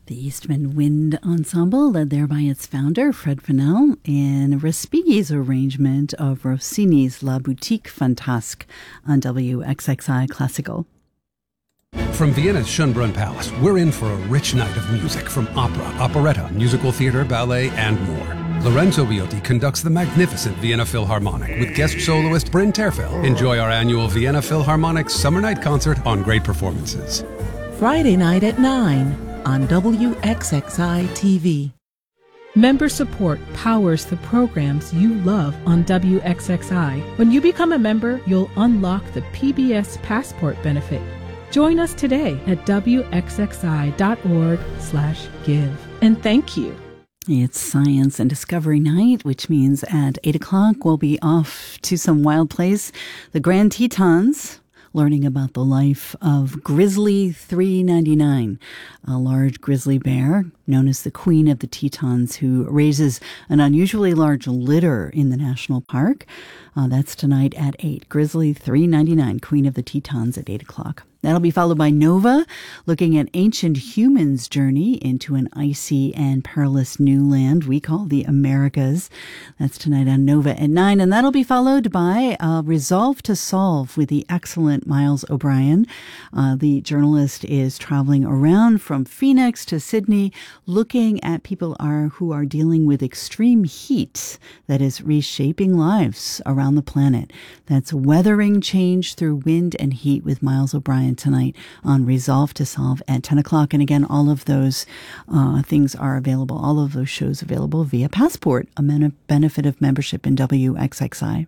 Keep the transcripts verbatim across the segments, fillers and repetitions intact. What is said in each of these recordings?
The Eastman Wind Ensemble, led there by its founder, Fred Fennell, in Respighi's arrangement of Rossini's La Boutique Fantasque on W X X I Classical. From Vienna's Schönbrunn Palace, we're in for a rich night of music from opera, operetta, musical theater, ballet, and more. Lorenzo Biotti conducts the magnificent Vienna Philharmonic with guest soloist Bryn Terfel. Enjoy our annual Vienna Philharmonic Summer Night Concert on great performances. Friday night at nine on W X X I T V. Member support powers the programs you love on W X X I. When you become a member, you'll unlock the P B S Passport benefit. Join us today at W X X I dot org slash give. And thank you. It's Science and Discovery Night, which means at eight o'clock we'll be off to some wild place, the Grand Tetons, learning about the life of Grizzly three ninety-nine, a large grizzly bear known as the Queen of the Tetons, who raises an unusually large litter in the national park. Uh, that's tonight at eight. Grizzly three ninety-nine, Queen of the Tetons at eight o'clock. That'll be followed by Nova, looking at ancient humans' journey into an icy and perilous new land we call the Americas. That's tonight on Nova at nine. And that'll be followed by uh, Resolve to Solve with the excellent Miles O'Brien. Uh, the journalist is traveling around from Phoenix to Sydney, looking at people are who are dealing with extreme heat that is reshaping lives around the planet. That's Weathering Change Through Wind and Heat with Miles O'Brien tonight on Resolve to Solve at ten o'clock. And again, all of those uh, things are available, all of those shows available via Passport, a men- benefit of membership in W X X I.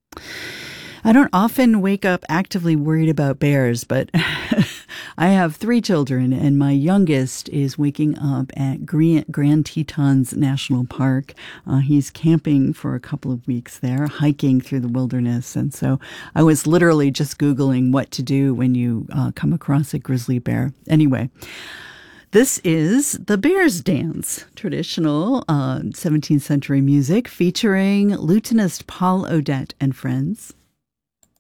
I don't often wake up actively worried about bears, but I have three children, and my youngest is waking up at Grand Tetons National Park. Uh, he's camping for a couple of weeks there, hiking through the wilderness. And so I was literally just Googling what to do when you uh, come across a grizzly bear. Anyway, this is the Bears Dance, traditional uh, seventeenth century music featuring lutenist Paul Odette and friends.